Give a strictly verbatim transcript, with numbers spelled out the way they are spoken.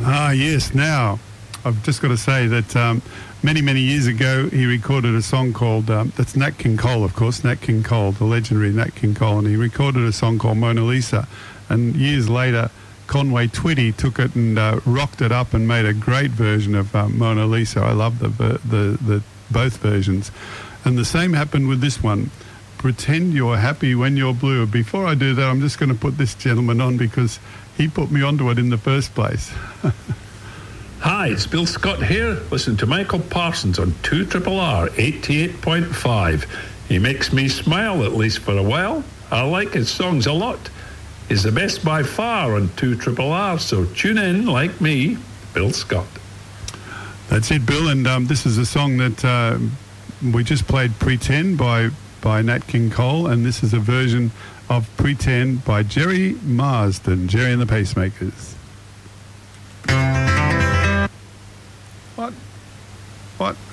Ah, yes. Now, I've just got to say that um, many, many years ago, he recorded a song called, um, that's Nat King Cole, of course, Nat King Cole, the legendary Nat King Cole, and he recorded a song called Mona Lisa. And years later, Conway Twitty took it and uh, rocked it up and made a great version of uh, Mona Lisa. I love the, the, the both versions. And the same happened with this one. Pretend You're Happy When You're Blue. Before I do that, I'm just going to put this gentleman on because he put me onto it in the first place. Hi, it's Bill Scott here. Listen to Michael Parsons on two R R eighty-eight point five. He makes me smile, at least for a while. I like his songs a lot. He's the best by far on two R R, so tune in, like me, Bill Scott. That's it, Bill, and um, this is a song that uh, we just played, Pretend, by, by Nat King Cole, and this is a version of Pretend by Jerry Marsden, Jerry and the Pacemakers. What? What?